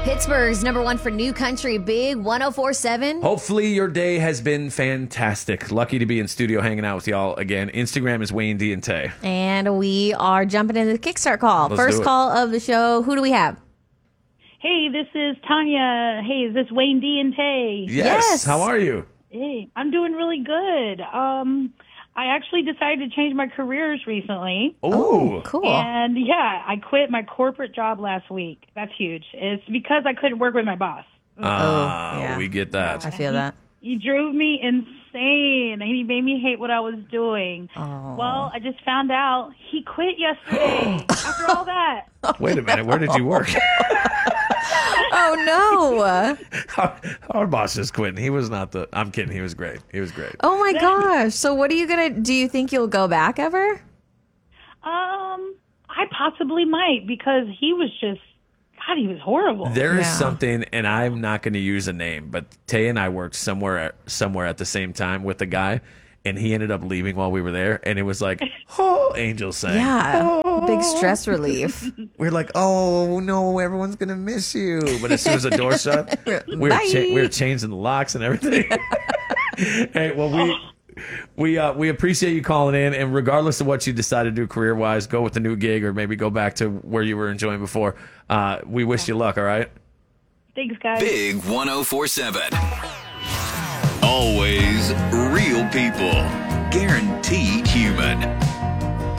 Pittsburgh's number one for new country, Big 104.7. Hopefully your day has been fantastic. Lucky to be in studio hanging out with y'all again. Instagram is Wayne D and Tay. And we are jumping into the Kickstart call. Let's First do it. call of the show. Who do we have? Hey, this is Tanya. Hey, is this Wayne D and Tay? Yes. How are you? Hey, I'm doing really good. I actually decided to change my careers recently. Oh, Cool. And yeah, I quit my corporate job last week. That's huge. It's because I couldn't work with my boss. yeah. We get that. I feel that. He drove me insane, and he made me hate what I was doing. Oh. Well, I just found out he quit yesterday after all that. Wait a minute. Where did you work? Oh, no. Our boss just quit. He was not the. I'm kidding. He was great. He was great. Oh, my gosh. So what are you going to do? You think you'll go back ever? I possibly might, because he was just, God, he was horrible. There is Yeah. something, and I'm not going to use a name, but Tay and I worked somewhere at the same time with a guy, and he ended up leaving while we were there, and it was like, oh, angels sang. Yeah. Big stress relief. We're like, oh no, everyone's gonna miss you. But as soon as the door shut, we were changing the locks and everything. Hey, well, we appreciate you calling in, and regardless of what you decide to do career wise, go with the new gig or maybe go back to where you were enjoying before. We wish you luck. All right. Thanks, guys. Big 104.7. Always real people. Guaranteed human.